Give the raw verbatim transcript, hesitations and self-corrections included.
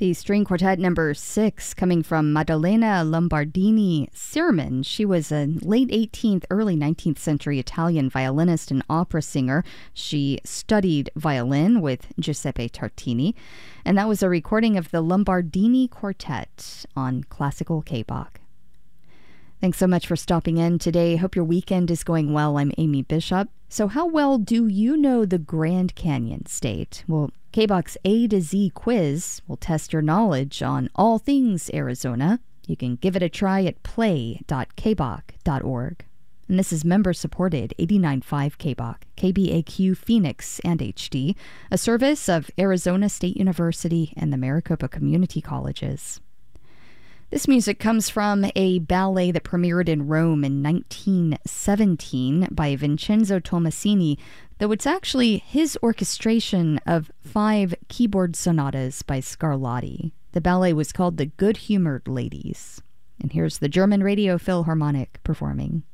The string quartet number six, coming from Maddalena Lombardini Sirman. She was a late eighteenth, early nineteenth century Italian violinist and opera singer. She studied violin with Giuseppe Tartini, and that was a recording of the Lombardini Quartet on Classical K-Bach. Thanks so much for stopping in today. Hope your weekend is going well. I'm Amy Bishop. So how well do you know the Grand Canyon State? Well, K-Bach's A to Z quiz will test your knowledge on all things Arizona. You can give it a try at play dot k bach dot org. And this is member-supported eighty-nine point five K-Bach, K B A Q Phoenix and H D, a service of Arizona State University and the Maricopa Community Colleges. This music comes from a ballet that premiered in Rome in nineteen seventeen by Vincenzo Tommasini, though it's actually his orchestration of five keyboard sonatas by Scarlatti. The ballet was called The Good-Humored Ladies. And here's the German Radio Philharmonic performing.